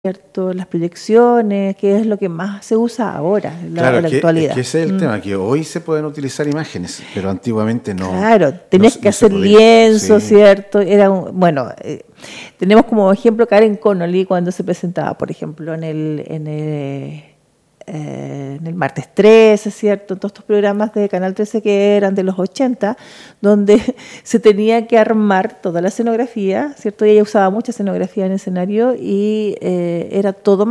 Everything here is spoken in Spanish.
¿cierto? Las proyecciones, que es lo que más se usa ahora en la actualidad. Es que ese es el tema, que hoy se pueden utilizar imágenes, pero antiguamente no. Claro, tenías que hacer lienzo, sí. ¿Cierto? Tenemos como ejemplo Karen Connolly cuando se presentaba, por ejemplo, en el Martes 13, ¿cierto? Todos estos programas de Canal 13 que eran de los 80, donde se tenía que armar toda la escenografía, ¿cierto? Y ella usaba mucha escenografía en escenario y era todo